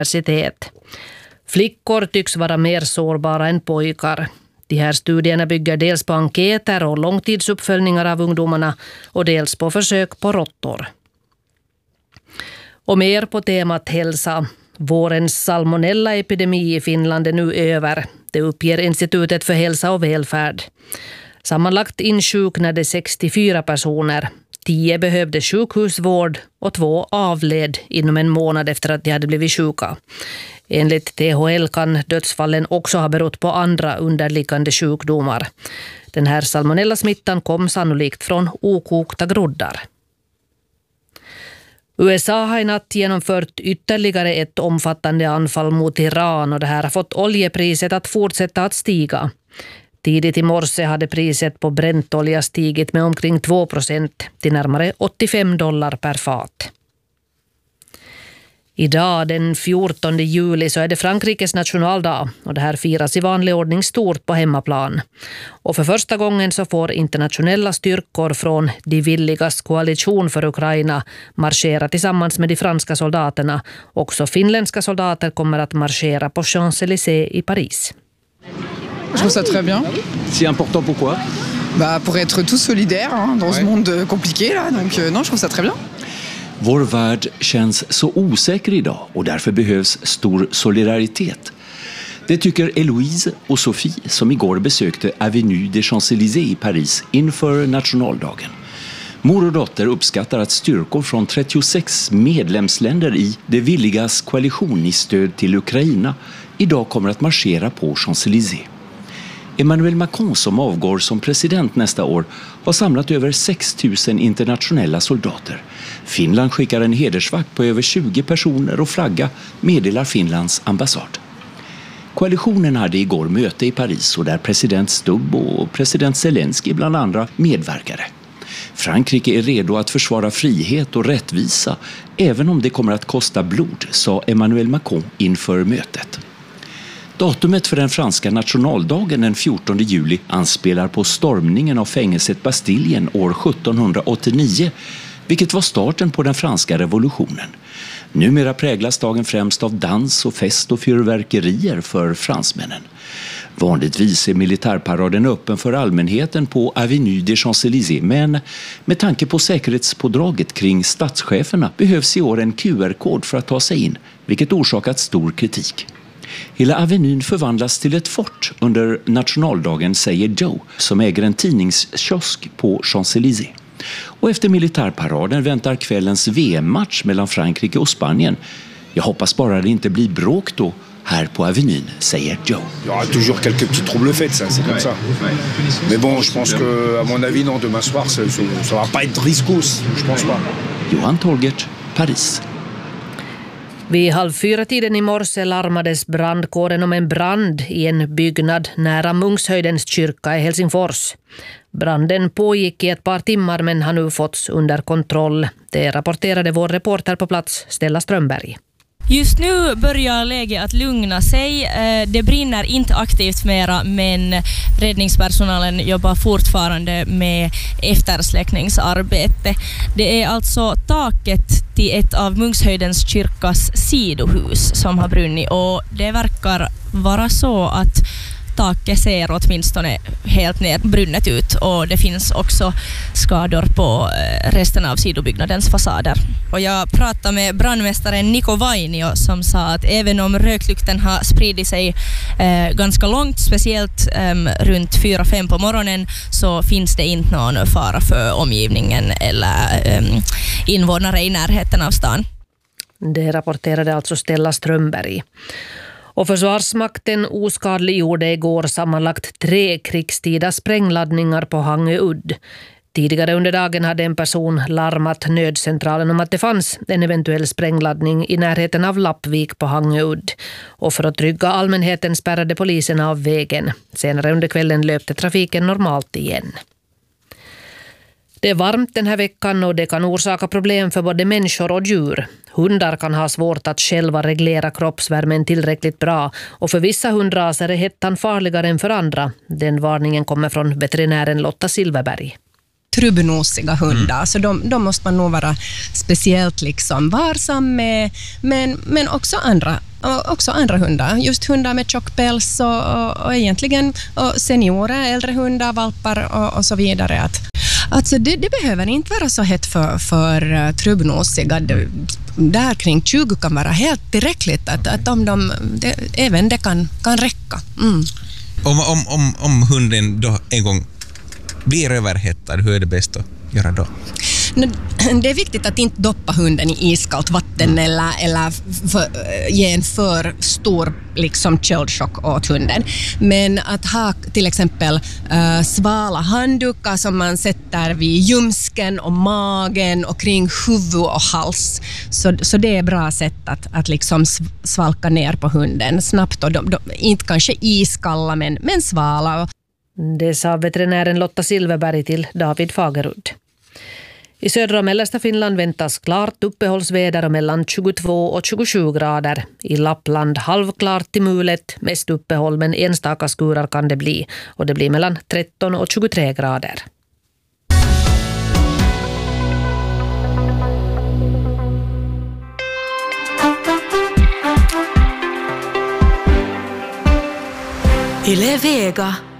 universitet. Flickor tycks vara mer sårbara än pojkar. De här studierna bygger dels på enkäter och långtidsuppföljningar av ungdomarna och dels på försök på råttor. Och mer på temat hälsa. Vårens salmonella-epidemi i Finland är nu över. Det uppger Institutet för hälsa och välfärd. Sammanlagt insjuknade 64 personer. 10 behövde sjukhusvård och 2 avled inom en månad efter att de hade blivit sjuka. Enligt THL kan dödsfallen också ha berott på andra underliggande sjukdomar. Den här salmonellasmittan kom sannolikt från okokta groddar. USA har i natt genomfört ytterligare ett omfattande anfall mot Iran och det här har fått oljepriset att fortsätta att stiga. Tidigt i morse hade priset på bräntolja stigit med omkring 2% till närmare $85 per fat. Idag den 14 juli så är det Frankrikes nationaldag och det här firas i vanlig ordning stort på hemmaplan. Och för första gången så får internationella styrkor från de villigas koalition för Ukraina marschera tillsammans med de franska soldaterna. Också finländska soldater kommer att marschera på Champs-Élysées i Paris. Je trouve ça très bien. C'est important pourquoi? Pour être tous solidaires dans ce monde compliqué là. Donc non, je trouve ça très bien. Vår värld känns så osäker idag och därför behövs stor solidaritet. Det tycker Eloise och Sophie som igår besökte Avenue des Champs-Élysées i Paris inför nationaldagen. Mor och dotter uppskattar att styrkor från 36 medlemsländer i det villigas koalition i stöd till Ukraina idag kommer att marschera på Champs-Élysées. Emmanuel Macron som avgår som president nästa år har samlat över 6 000 internationella soldater. Finland skickar en hedersvakt på över 20 personer och flagga, meddelar Finlands ambassad. Koalitionen hade igår möte i Paris och där president Stubb och president Zelensky bland andra medverkade. Frankrike är redo att försvara frihet och rättvisa även om det kommer att kosta blod, sa Emmanuel Macron inför mötet. Datumet för den franska nationaldagen den 14 juli anspelar på stormningen av fängelset Bastiljen år 1789, vilket var starten på den franska revolutionen. Numera präglas dagen främst av dans och fest och fyrverkerier för fransmännen. Vanligtvis är militärparaden öppen för allmänheten på Avenue des Champs-Élysées, men med tanke på säkerhetspådraget kring statscheferna behövs i år en QR-kod för att ta sig in, vilket orsakat stor kritik. Hela avenyn förvandlas till ett fort under nationaldagen, säger Joe, som äger en tidningskiosk på Champs-Élysées. Och efter militärparaden väntar kvällens VM-match mellan Frankrike och Spanien. Jag hoppas bara det inte blir bråk då här på avenyn, säger Joe. Il y aura toujours quelques petits troubles-fêtes, ça, c'est comme ça. Mais bon, je pense que, à mon avis, non, demain soir, ça va pas être riscos, je pense pas. Johan Tolgert, Paris. Vid 3:30 i morse larmades brandkåren om en brand i en byggnad nära Munkshöjdens kyrka i Helsingfors. Branden pågick i ett par timmar men har nu fåtts under kontroll. Det rapporterade vår reporter på plats, Stella Strömberg. Just nu börjar läget att lugna sig. Det brinner inte aktivt mera, men räddningspersonalen jobbar fortfarande med eftersläckningsarbete. Det är alltså taket till ett av Munkshöjdens kyrkas sidohus som har brunnit, och det verkar vara så att taket ser åtminstone helt nedbrunnet ut, och det finns också skador på resten av sidobyggnadens fasader. Och jag pratade med brandmästaren Niko Vainio som sa att även om röklukten har spridit sig ganska långt, speciellt runt 4-5 på morgonen, så finns det inte någon fara för omgivningen eller invånare i närheten av stan. Det rapporterade alltså Stella Strömberg. Och Försvarsmakten oskadliggjorde igår sammanlagt 3 krigstida sprängladdningar på Hangöudd. Tidigare under dagen hade en person larmat nödcentralen om att det fanns en eventuell sprängladdning i närheten av Lappvik på Hangöudd. Och för att trygga allmänheten spärrade polisen av vägen. Senare under kvällen löpte trafiken normalt igen. Det är varmt den här veckan och det kan orsaka problem för både människor och djur. Hundar kan ha svårt att själva reglera kroppsvärmen tillräckligt bra, och för vissa hundraser är hettan farligare än för andra. Den varningen kommer från veterinären Lotta Silverberg. Trubbnosiga hundar, så de måste man nog vara speciellt liksom varsam med, men också andra Och också andra hundar, just hundar med tjock päls och egentligen seniorer, äldre hundar, valpar och så vidare. Alltså det behöver inte vara så hett för trubbnosiga. Där kring 20 kan vara helt tillräckligt att även det kan räcka. Mm. Om hunden då en gång blir överhettad, hur är det bäst att göra då? Det är viktigt att inte doppa hunden i iskallt vatten eller ge en för stor liksom köldchock åt hunden. Men att ha till exempel svala handdukar som man sätter vid ljumsken och magen och kring huvud och hals. Så det är bra sätt att liksom svalka ner på hunden snabbt och inte kanske iskalla men svala. Det sa veterinären Lotta Silverberg till David Fagerudd. I södra och mellersta Finland väntas klart uppehållsväder mellan 22 och 27 grader. I Lappland halvklart till mulet, mest uppehåll men enstaka skurar kan det bli. Och det blir mellan 13 och 23 grader. Yle Vega.